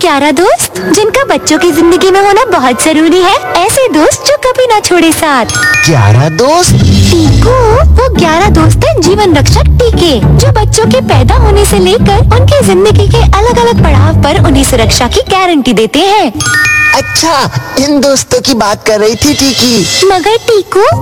11 दोस्त जिनका बच्चों की जिंदगी में होना बहुत जरूरी है। ऐसे दोस्त जो कभी ना छोड़े साथ। 11 दोस्त? टीकू, वो 11 दोस्त हैं जीवन रक्षक टीके, जो बच्चों के पैदा होने से लेकर उनकी जिंदगी के अलग अलग पड़ाव पर उन्हें सुरक्षा की गारंटी देते हैं। अच्छा, इन दोस्तों की बात कर रही थी टीकी। मगर टीकू,